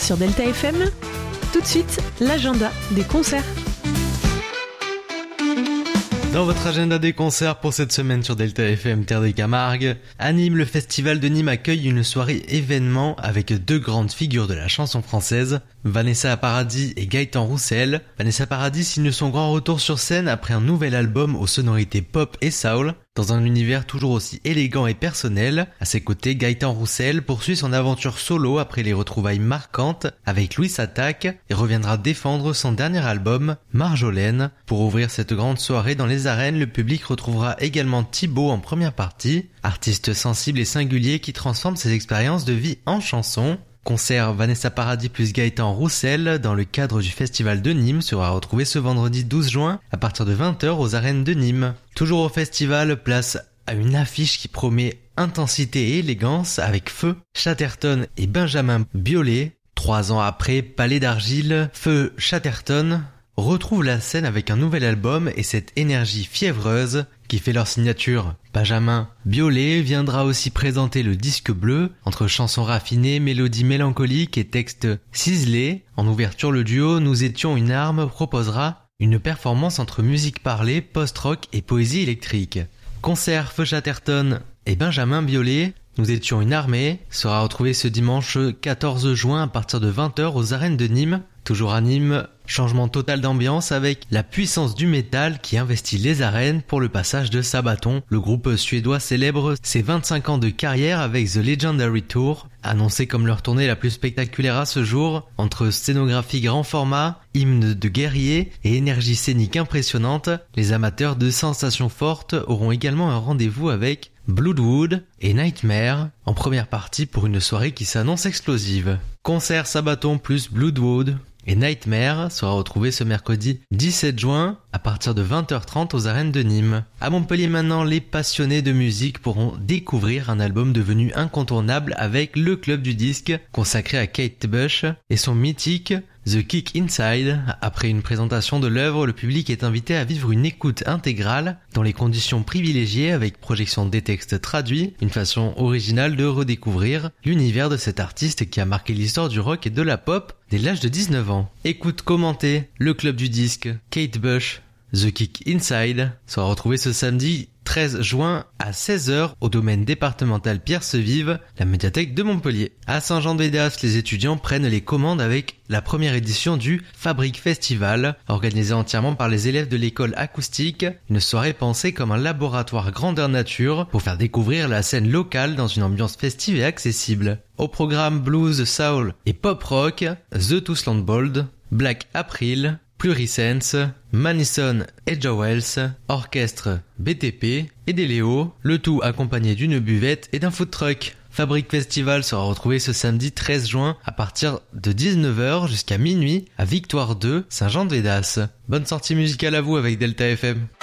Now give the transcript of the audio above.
sur Delta FM. Tout de suite, l'agenda des concerts. Dans votre agenda des concerts pour cette semaine sur Delta FM Terre des Camargues, à Nîmes, le festival de Nîmes accueille une soirée événement avec deux grandes figures de la chanson française, Vanessa Paradis et Gaëtan Roussel. Vanessa Paradis signe son grand retour sur scène après un nouvel album aux sonorités pop et soul, dans un univers toujours aussi élégant et personnel. À ses côtés, Gaëtan Roussel poursuit son aventure solo après les retrouvailles marquantes avec Louis Attaque et reviendra défendre son dernier album, Marjolaine. Pour ouvrir cette grande soirée dans les arènes, le public retrouvera également Thibaut en première partie, artiste sensible et singulier qui transforme ses expériences de vie en chansons. Concert Vanessa Paradis plus Gaëtan Roussel dans le cadre du festival de Nîmes sera retrouvé ce vendredi 12 juin à partir de 20h aux arènes de Nîmes. Toujours au festival, place à une affiche qui promet intensité et élégance avec Feu, Chatterton et Benjamin Biolay. 3 ans après Palais d'Argile, Feu, Chatterton retrouve la scène avec un nouvel album et cette énergie fiévreuse qui fait leur signature. Benjamin Biolay viendra aussi présenter le disque bleu, entre chansons raffinées, mélodies mélancoliques et textes ciselés. En ouverture, le duo Nous étions une arme proposera une performance entre musique parlée, post-rock et poésie électrique. Concert Feu Chatterton et Benjamin Biolay, Nous étions une armée, sera retrouvé ce dimanche 14 juin à partir de 20h aux arènes de Nîmes. Toujours à Nîmes, changement total d'ambiance avec la puissance du métal qui investit les arènes pour le passage de Sabaton. Le groupe suédois célèbre ses 25 ans de carrière avec The Legendary Tour, annoncé comme leur tournée la plus spectaculaire à ce jour, entre scénographie grand format, hymnes de guerriers et énergie scénique impressionnante. Les amateurs de sensations fortes auront également un rendez-vous avec Bloodwood et Nightmare en première partie pour une soirée qui s'annonce explosive. Concert Sabaton plus Bloodwood et Nightmare sera retrouvé ce mercredi 17 juin à partir de 20h30 aux arènes de Nîmes. À Montpellier maintenant, les passionnés de musique pourront découvrir un album devenu incontournable avec le Club du Disque consacré à Kate Bush et son mythique The Kick Inside. Après une présentation de l'œuvre, le public est invité à vivre une écoute intégrale dans les conditions privilégiées avec projection des textes traduits, une façon originale de redécouvrir l'univers de cet artiste qui a marqué l'histoire du rock et de la pop dès l'âge de 19 ans. Écoute commentée, le Club du Disque, Kate Bush, The Kick Inside sera retrouvé ce samedi 13 juin à 16h au domaine départemental Pierre-Sevive, la médiathèque de Montpellier. À Saint-Jean-de-Védas, les étudiants prennent les commandes avec la première édition du Fabrique Festival, organisée entièrement par les élèves de l'école acoustique, une soirée pensée comme un laboratoire grandeur nature pour faire découvrir la scène locale dans une ambiance festive et accessible. Au programme blues, soul et pop rock, The Tousland Bold, Black April, Plurisense, Manison et Jowells, orchestre BTP et des Léo, le tout accompagné d'une buvette et d'un food truck. Fabrique Festival sera retrouvé ce samedi 13 juin à partir de 19h jusqu'à minuit à Victoire 2, Saint-Jean-de-Védas. Bonne sortie musicale à vous avec Delta FM.